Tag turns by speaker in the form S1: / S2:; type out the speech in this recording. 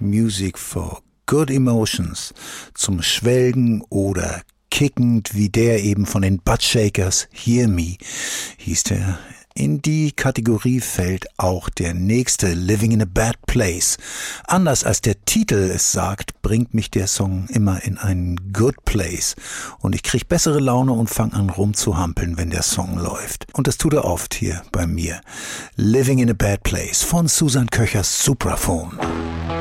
S1: Music for Good Emotions, zum Schwelgen oder kickend wie der eben von den Buttshakers, Hear Me, hieß der. In die Kategorie fällt auch der nächste, Living in a Bad Place. Anders als der Titel es sagt, bringt mich der Song immer in einen Good Place. Und ich krieg bessere Laune und fange an rumzuhampeln, wenn der Song läuft. Und das tut er oft hier bei mir. Living in a Bad Place von Susan Köchers Supraphon.